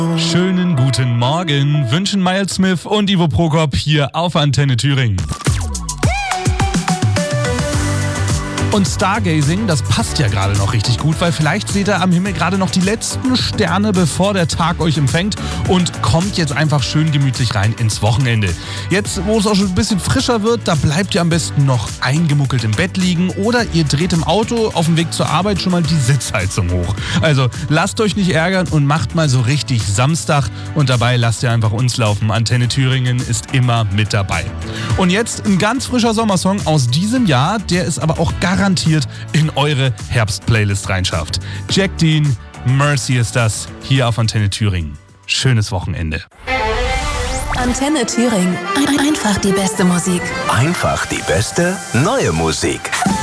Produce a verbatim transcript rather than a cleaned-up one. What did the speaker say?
Schönen guten Morgen wünschen Miles Smith und Ivo Prokop hier auf Antenne Thüringen. Und Stargazing, das passt ja gerade noch richtig gut, weil vielleicht seht ihr am Himmel gerade noch die letzten Sterne, bevor der Tag euch empfängt, und kommt jetzt einfach schön gemütlich rein ins Wochenende. Jetzt, wo es auch schon ein bisschen frischer wird, da bleibt ihr am besten noch eingemuckelt im Bett liegen oder ihr dreht im Auto auf dem Weg zur Arbeit schon mal die Sitzheizung hoch. Also lasst euch nicht ärgern und macht mal so richtig Samstag, und dabei lasst ihr einfach uns laufen. Antenne Thüringen ist immer mit dabei. Und jetzt ein ganz frischer Sommersong aus diesem Jahr, der ist aber auch garantiert garantiert in eure Herbst-Playlist reinschafft. Jack Dean, Mercy ist das, hier auf Antenne Thüringen. Schönes Wochenende. Antenne Thüringen. Einfach die beste Musik. Einfach die beste neue Musik.